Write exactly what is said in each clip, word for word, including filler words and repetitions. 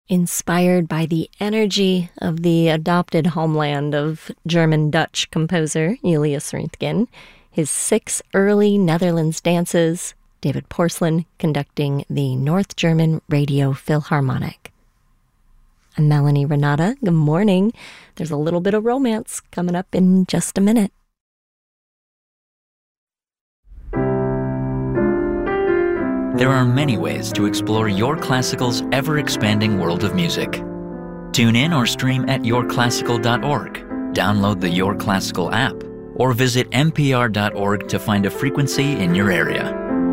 Inspired by the energy of the adopted homeland of German-Dutch composer Julius Röntgen, his six early Netherlands dances, David Porcelain conducting the North German Radio Philharmonic. I'm Melanie Renata. Good morning. There's a little bit of romance coming up in just a minute. There are many ways to explore Your Classical's ever-expanding world of music. Tune in or stream at your classical dot org, download the Your Classical app, or visit n p r dot org to find a frequency in your area.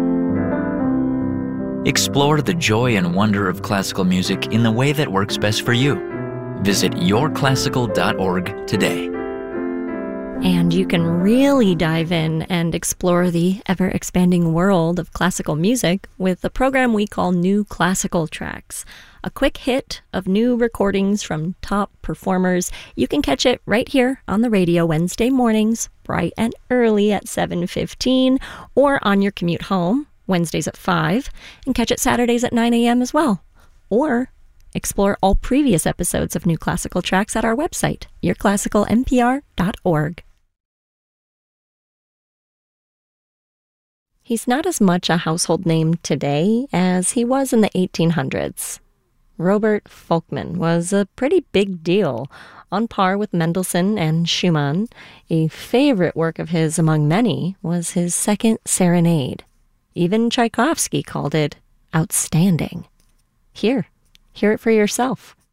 Explore the joy and wonder of classical music in the way that works best for you. Visit your classical dot org today. And you can really dive in and explore the ever-expanding world of classical music with a program we call New Classical Tracks. A quick hit of new recordings from top performers. You can catch it right here on the radio Wednesday mornings, bright and early at seven fifteen, or on your commute home, Wednesdays at five, and catch it Saturdays at nine a.m. as well. Or explore all previous episodes of New Classical Tracks at our website, your classical n p r dot org. He's not as much a household name today as he was in the eighteen hundreds. Robert Folkman was a pretty big deal, on par with Mendelssohn and Schumann. A favorite work of his among many was his Second Serenade. Even Tchaikovsky called it outstanding. Here, hear it for yourself.